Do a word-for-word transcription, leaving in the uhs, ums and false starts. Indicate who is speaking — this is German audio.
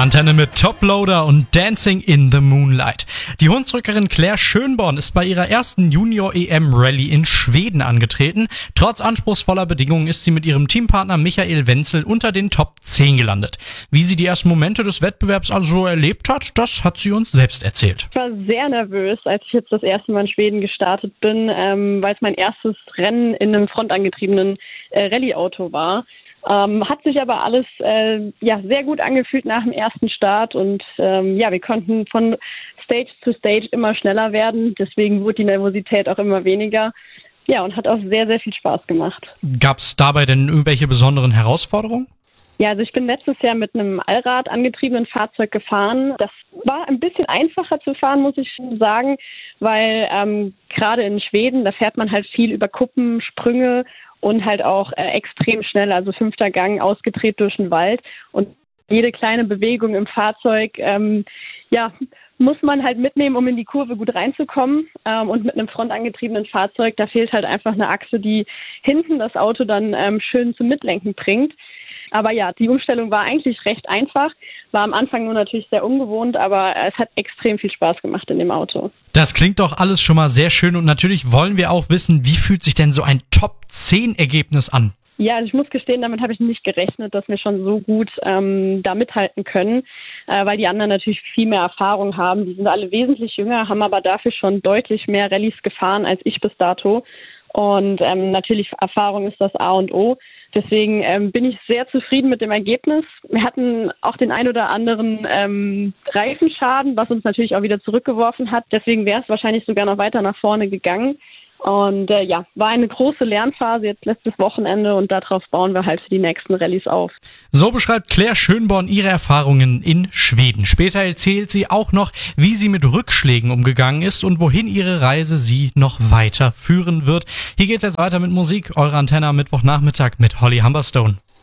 Speaker 1: Antenne mit Toploader und Dancing in the Moonlight. Die Hunsrückerin Claire Schönborn ist bei ihrer ersten Junior-E M-Rallye in Schweden angetreten. Trotz anspruchsvoller Bedingungen ist sie mit ihrem Teampartner Michael Wenzel unter den Top zehn gelandet. Wie sie die ersten Momente des Wettbewerbs also erlebt hat, das hat sie uns selbst erzählt.
Speaker 2: Ich war sehr nervös, als ich jetzt das erste Mal in Schweden gestartet bin, ähm, weil es mein erstes Rennen in einem frontangetriebenen äh, Rallye-Auto war. Ähm, hat sich aber alles äh, ja sehr gut angefühlt nach dem ersten Start und ähm, ja, wir konnten von Stage zu Stage immer schneller werden, deswegen wurde die Nervosität auch immer weniger. Ja, und hat auch sehr, sehr viel Spaß gemacht.
Speaker 1: Gab es dabei denn irgendwelche besonderen Herausforderungen?
Speaker 2: Ja, also ich bin letztes Jahr mit einem Allrad angetriebenen Fahrzeug gefahren. Das war ein bisschen einfacher zu fahren, muss ich sagen, weil ähm, gerade in Schweden, da fährt man halt viel über Kuppen, Sprünge und halt auch äh, extrem schnell, also fünfter Gang, ausgedreht durch den Wald. Und jede kleine Bewegung im Fahrzeug, ähm, ja, muss man halt mitnehmen, um in die Kurve gut reinzukommen. Ähm, und mit einem frontangetriebenen Fahrzeug, da fehlt halt einfach eine Achse, die hinten das Auto dann ähm, schön zum Mitlenken bringt. Aber ja, die Umstellung war eigentlich recht einfach, war am Anfang nur natürlich sehr ungewohnt, aber es hat extrem viel Spaß gemacht in dem Auto.
Speaker 1: Das klingt doch alles schon mal sehr schön und natürlich wollen wir auch wissen, wie fühlt sich denn so ein Top zehn Ergebnis an?
Speaker 2: Ja, also ich muss gestehen, damit habe ich nicht gerechnet, dass wir schon so gut ähm, da mithalten können, äh, weil die anderen natürlich viel mehr Erfahrung haben. Die sind alle wesentlich jünger, haben aber dafür schon deutlich mehr Rallyes gefahren als ich bis dato. Und ähm, natürlich Erfahrung ist das A und O. Deswegen ähm, bin ich sehr zufrieden mit dem Ergebnis. Wir hatten auch den ein oder anderen ähm, Reifenschaden, was uns natürlich auch wieder zurückgeworfen hat. Deswegen wäre es wahrscheinlich sogar noch weiter nach vorne gegangen. Und äh, ja, war eine große Lernphase jetzt letztes Wochenende und darauf bauen wir halt für die nächsten Rallyes auf.
Speaker 1: So beschreibt Claire Schönborn ihre Erfahrungen in Schweden. Später erzählt sie auch noch, wie sie mit Rückschlägen umgegangen ist und wohin ihre Reise sie noch weiter führen wird. Hier geht's jetzt weiter mit Musik. Eure Antenne am Mittwochnachmittag mit Holly Humberstone.